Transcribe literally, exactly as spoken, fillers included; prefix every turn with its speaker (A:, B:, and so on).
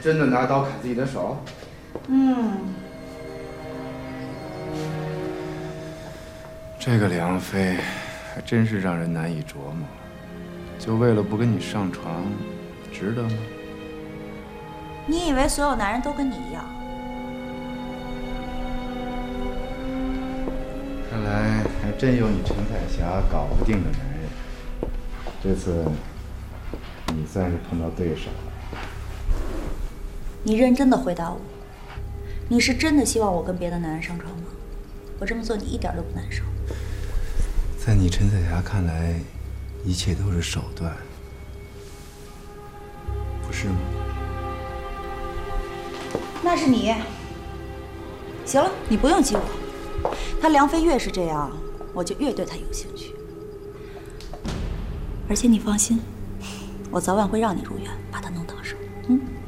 A: 真的拿刀砍自己的手？
B: 嗯。
A: 这个梁飞，还真是让人难以琢磨。就为了不跟你上床，值得吗？
B: 你以为所有男人都跟你一样？
A: 看来还真有你陈彩霞搞不定的男人。这次，你算是碰到对手了。
B: 你认真的回答我，你是真的希望我跟别的男人上床吗？我这么做你一点都不难受。
A: 在你陈彩霞看来，一切都是手段，不是吗？
B: 那是你。行了，你不用激我。他梁飞越是这样，我就越对他有兴趣。而且你放心，我早晚会让你如愿，把他弄到手。嗯。